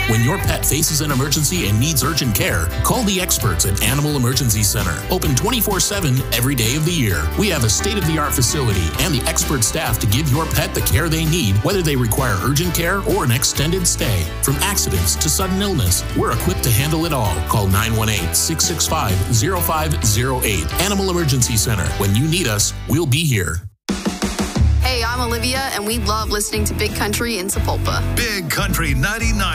When your pet faces an emergency and needs urgent care, call the experts at Animal Emergency Center. Open 24/7 every day of the year. We have a state-of-the-art facility and the expert staff to give your pet the care they need, whether they require urgent care or an extended stay. From accidents to sudden illness, we're equipped to handle it all. Call 918-665-0508. Animal Emergency Center. When you need us, we'll be here. Hey, I'm Olivia, and we love listening to Big Country in Sapulpa. Big Country 99.